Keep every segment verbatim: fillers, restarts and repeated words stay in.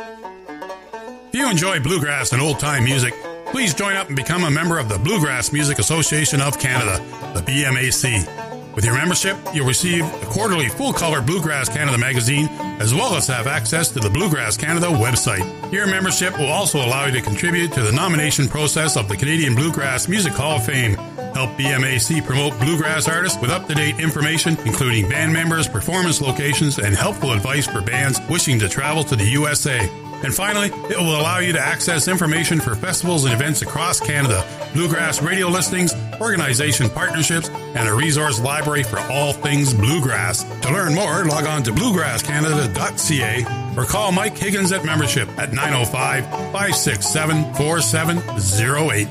If you enjoy bluegrass and old-time music, please join up and become a member of the Bluegrass Music Association of Canada, the B M A C. With your membership, you'll receive a quarterly full-color Bluegrass Canada magazine, as well as have access to the Bluegrass Canada website. Your membership will also allow you to contribute to the nomination process of the Canadian Bluegrass Music Hall of Fame. Help B M A C promote bluegrass artists with up-to-date information, including band members, performance locations, and helpful advice for bands wishing to travel to the U S A. And finally, it will allow you to access information for festivals and events across Canada, bluegrass radio listings, organization partnerships, and a resource library for all things bluegrass. To learn more, log on to bluegrass canada dot c a or call Mike Higgins at membership at nine oh five, five six seven, four seven oh eight.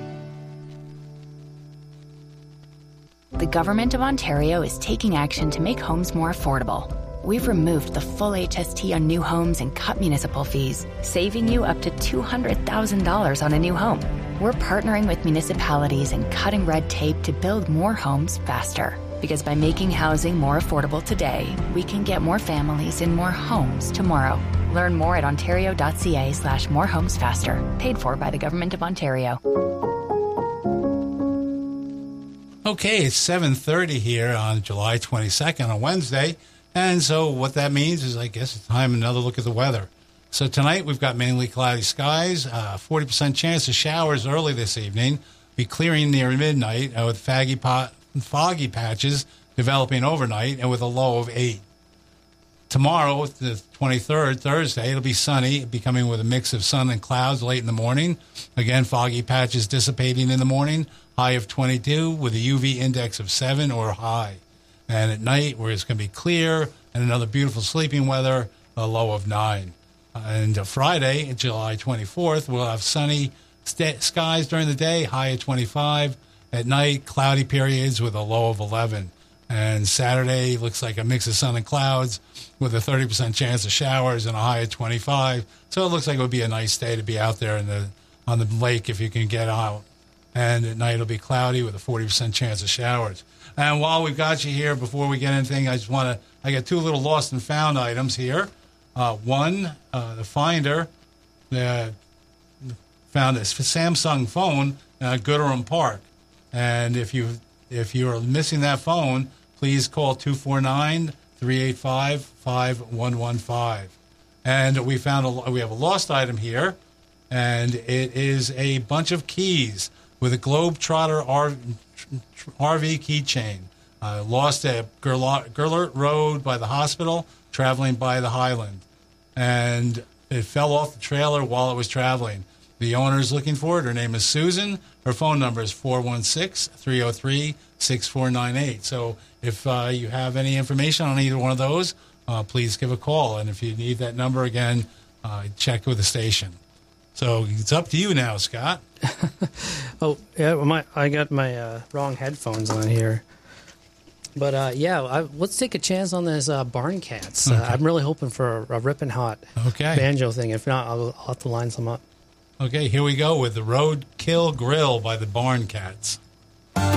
The Government of Ontario is taking action to make homes more affordable. We've removed the full H S T on new homes and cut municipal fees, saving you up to two hundred thousand dollars on a new home. We're partnering with municipalities and cutting red tape to build more homes faster. Because by making housing more affordable today, we can get more families in more homes tomorrow. Learn more at ontario.ca slash more homes faster. Paid for by the Government of Ontario. Okay, it's seven thirty here on July twenty-second on Wednesday. And so what that means is, I guess, it's time another look at the weather. So tonight we've got mainly cloudy skies, uh, forty percent chance of showers early this evening, be clearing near midnight uh, with foggy, pot, foggy patches developing overnight and with a low of eight. Tomorrow, the twenty-third, Thursday, it'll be sunny, becoming with a mix of sun and clouds late in the morning. Again, foggy patches dissipating in the morning, high of twenty-two with a U V index of seven or high. And at night, where it's going to be clear and another beautiful sleeping weather, a low of nine. And uh, Friday, July twenty-fourth, we'll have sunny st- skies during the day, high at twenty-five. At night, cloudy periods with a low of eleven. And Saturday looks like a mix of sun and clouds with a thirty percent chance of showers and a high of twenty-five. So it looks like it would be a nice day to be out there in the on the lake if you can get out. And at night, it'll be cloudy with a forty percent chance of showers. And while we've got you here, before we get anything, I just want to, I got two little lost and found items here. Uh, one, uh, the finder uh, found a Samsung phone at Gooderham Park. And if you if you are missing that phone, please call two four nine, three eight five, five one one five. And we found a, we have a lost item here, and it is a bunch of keys with a Globetrotter R V. R V keychain, uh, lost at Gerlert Road by the hospital, traveling by the Highland. And it fell off the trailer while it was traveling. The owner is looking for it. Her name is Susan. Her phone number is four one six, three oh three, six four nine eight. So if uh, you have any information on either one of those, uh, please give a call. And if you need that number again, uh, check with the station. So it's up to you now, Scott. oh, yeah, well, my, I got my uh, wrong headphones on here. But, uh, yeah, I, let's take a chance on this uh, Barn Cats. Okay. Uh, I'm really hoping for a, a ripping hot okay. banjo thing. If not, I'll, I'll have to line some up. Okay, here we go with the Roadkill Grill by the Barn Cats.